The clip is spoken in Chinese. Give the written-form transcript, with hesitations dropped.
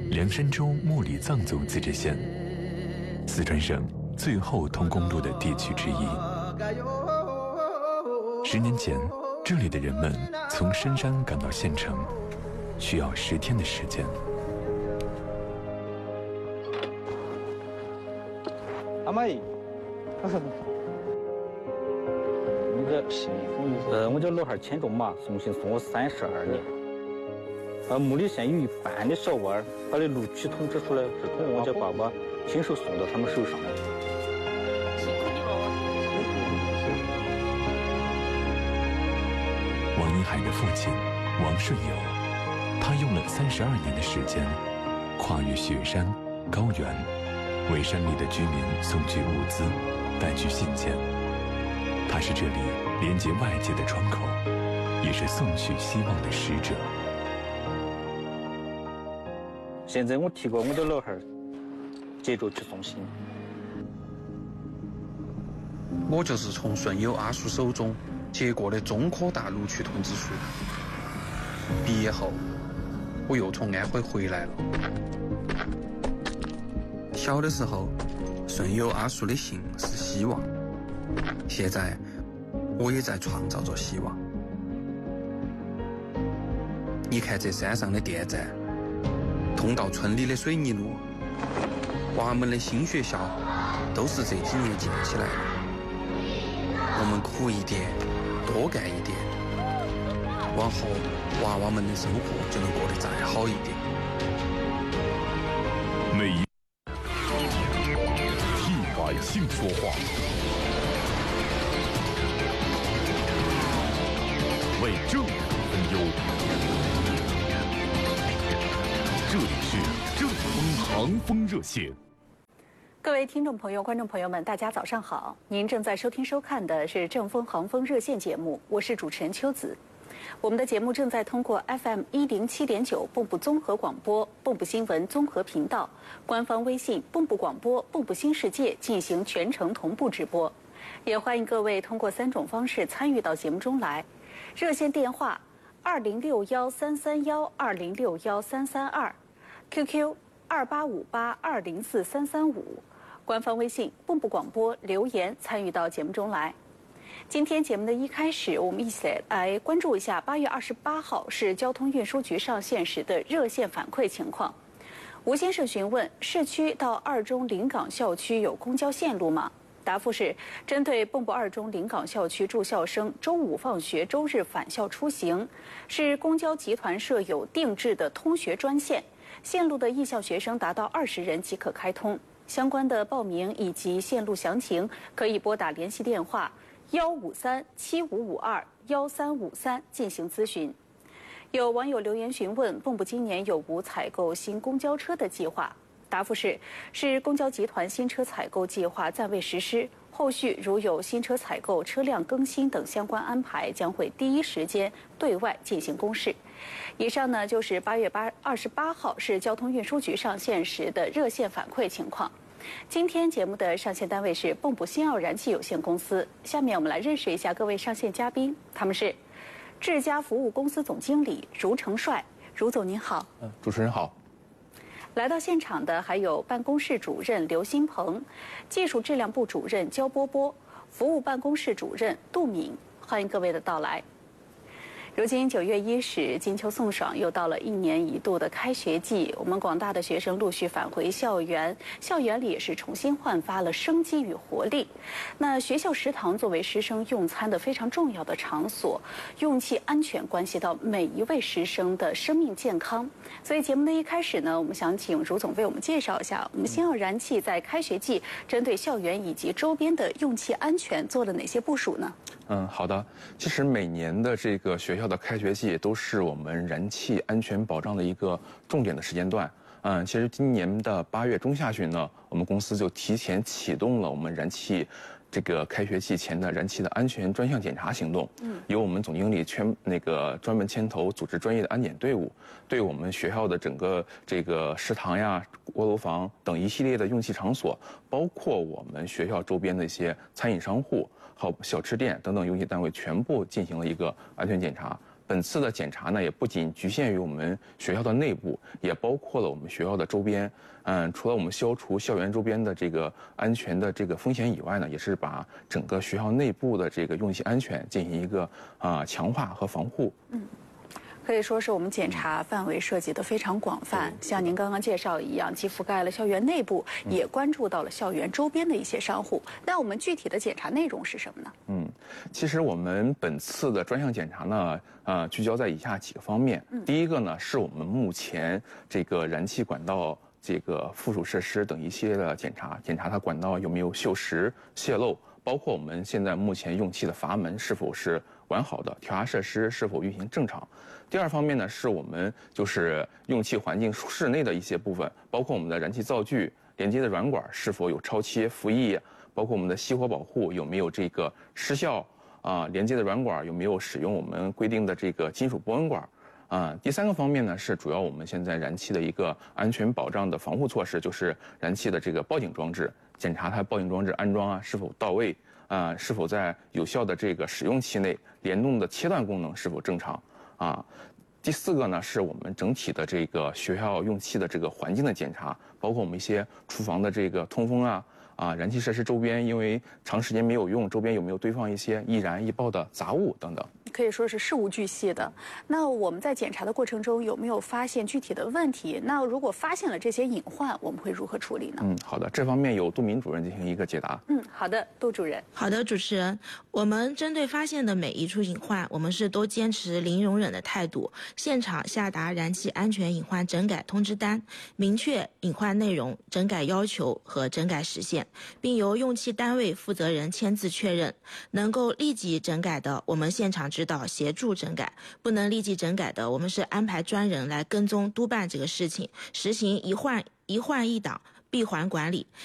凉山州木里藏族自治县，四川省最后通公路的地区之一。10年前，这里的人们从深山赶到县城，需要10天的时间。 阿妈姨，你的姓名？我叫老汉钱仲马，送信送我32年。木里县有一半的小娃儿，他的录取通知书呢是从我家爸爸亲手送到他们手上的。 辛苦你了。 王一海的父亲王顺友，他用了32年的时间，跨越雪山、高原，为山里的居民送去物资，带去信件。他是这里连接外界的窗口，也是送去希望的使者。 现在我提过我的老汉接着去送信。 我就是从顺友阿叔手中接过的中科大录取通知书。毕业后，我又从安徽回来了。小的时候，顺友阿叔的信是希望，现在我也在创造着希望。你看这山上的电站，通到村里的水泥路，华门的新学校，都是这几年建起来的。我们苦一点，多干一点，往后娃娃们的生活就能过得再好一点。 每一替百姓说话，为政府分忧。这里是正风航风热线。 各位听众朋友、观众朋友们，大家早上好！您正在收听收看的是正风航风热线节目，我是主持人秋子。我们的节目正在通过 FM 107.9蚌埠综合广播、蚌埠新闻综合频道、官方微信蚌埠广播、蚌埠新世界进行全程同步直播。也欢迎各位通过3种方式参与到节目中来。热线电话20613312061332。QQ2858204335，官方微信蚌埠广播留言参与到节目中来。今天节目的一开始，我们一起来关注一下8月28号市交通运输局上线时的热线反馈情况。吴先生询问：市区到2中临港校区有公交线路吗？答复是：针对蚌埠2中临港校区住校生周5放学、周日返校出行，是公交集团设有定制的通学专线。线路的意向学生达到20人即可开通，相关的报名以及线路详情可以拨打联系电话15375521353进行咨询。有网友留言询问蚌埠今年有无采购新公交车的计划，答复是公交集团新车采购计划暂未实施，后续如有新车采购、车辆更新等相关安排，将会第一时间对外进行公示。以上呢就是8月28号市交通运输局上线时的热线反馈情况。今天节目的上线单位是蚌埠新奥燃气有限公司。下面我们来认识一下各位上线嘉宾，他们是智家服务公司总经理茹成帅，茹总您好。 主持人好。 来到现场的还有办公室主任刘新鹏、技术质量部主任焦波波、服务办公室主任杜敏，欢迎各位的到来。如今9月1日，金秋送爽，又到了1年1度的开学季，我们广大的学生陆续返回校园，校园里也是重新焕发了生机与活力。那学校食堂作为师生用餐的非常重要的场所，用气安全关系到每一位师生的生命健康。所以节目的一开始呢，我们想请茹总为我们介绍一下，我们新奥燃气在开学季针对校园以及周边的用气安全做了哪些部署呢？ 好的。其实每年的这个学校的开学季都是我们燃气安全保障的一个重点的时间段。其实今年的8月中下旬呢，我们公司就提前启动了我们燃气这个开学季前的燃气的安全专项检查行动。由我们总经理专门牵头组织专业的安检队伍，对我们学校的整个这个食堂呀、锅炉房等一系列的用气场所，包括我们学校周边的一些餐饮商户、还有小吃店等等用气单位，全部进行了一个安全检查。 本次的检查呢，也不仅局限于我们学校的内部，也包括了我们学校的周边。除了我们消除校园周边的这个安全的这个风险以外呢，也是把整个学校内部的这个用气安全进行一个强化和防护。 可以说是我们检查范围涉及的非常广泛，像您刚刚介绍一样，既覆盖了校园内部，也关注到了校园周边的一些商户。那我们具体的检查内容是什么呢？ 其实我们本次的专项检查呢，聚焦在以下几个方面。第一个呢，是我们目前这个燃气管道这个附属设施等一系列的检查它管道有没有锈蚀、泄漏，包括我们现在目前用气的阀门是否是完好的，调压设施是否运行正常。第二方面呢，是我们就是用气环境室内的一些部分，包括我们的燃气灶具连接的软管是否有超切、服役，包括我们的熄火保护有没有这个失效连接的软管有没有使用我们规定的这个金属波纹管。第三个方面呢，是主要我们现在燃气的一个安全保障的防护措施，就是燃气的这个报警装置，检查它报警装置安装是否到位，是否在有效的这个使用期内，联动的切断功能是否正常。第四个呢，是我们整体的这个学校用气的这个环境的检查，包括我们一些厨房的这个通风燃气设施周边因为长时间没有用，周边有没有堆放一些易燃易爆的杂物等等。 可以说是事无巨细的。那我们在检查的过程中有没有发现具体的问题？那如果发现了这些隐患，我们会如何处理呢？ 好的，这方面由杜敏主任进行一个解答。 好的，杜主任。 好的，主持人，我们针对发现的每一处隐患，我们是都坚持零容忍的态度，现场下达燃气安全隐患整改通知单，明确隐患内容、整改要求和整改时限，并由用气单位负责人签字确认。能够立即整改的，我们现场指导协助整改；不能立即整改的，我们是安排专人来跟踪督办这个事情，实行一换一档闭环管理。